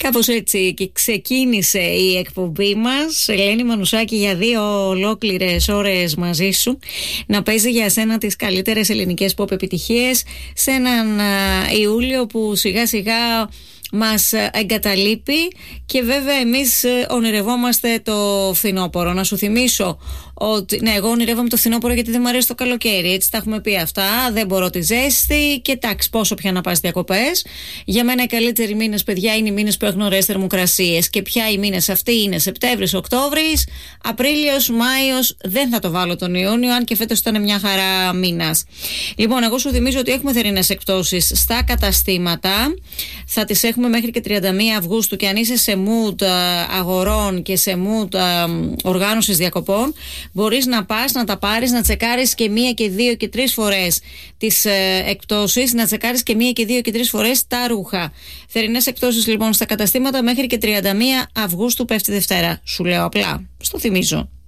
Κάπως έτσι και ξεκίνησε η εκπομπή μας, Ελένη Μανουσάκη, για 2 ολόκληρες ώρες μαζί σου, να παίζει για σένα τις καλύτερες ελληνικές pop επιτυχίες σε έναν Ιούλιο που σιγά σιγά μας εγκαταλείπει και βέβαια εμείς ονειρευόμαστε το φθινόπωρο. Να σου θυμίσω ότι ναι, εγώ ονειρεύομαι το φθινόπωρο γιατί δεν μου αρέσει το καλοκαίρι. Έτσι τα έχουμε πει αυτά. Δεν μπορώ τη ζέστη. Και εντάξει, πόσο πια να πας διακοπές. Για μένα οι καλύτεροι μήνες, παιδιά, είναι οι μήνες που έχουν ωραίες θερμοκρασίες. Και πια οι μήνες αυτοί είναι Σεπτέμβρης, Οκτώβρης, Απρίλιος, Μάιος. Δεν θα το βάλω τον Ιούνιο, αν και φέτος ήταν μια χαρά μήνας. Λοιπόν, εγώ σου θυμίζω ότι έχουμε θερινές εκπτώσεις στα καταστήματα. Θα τις έχουμε μέχρι και 31 Αυγούστου. Και αν είσαι σε mood αγορών και σε mood οργάνωσης διακοπών, μπορείς να πας, να τα πάρεις, να τσεκάρεις και 1 και 2 και 3 φορές τις εκπτώσεις, να τσεκάρεις και 1 και 2 και 3 φορές τα ρούχα. Θερινές εκπτώσεις λοιπόν στα καταστήματα μέχρι και 31 Αυγούστου, πέφτει Δευτέρα. Σου λέω απλά, στο θυμίζω.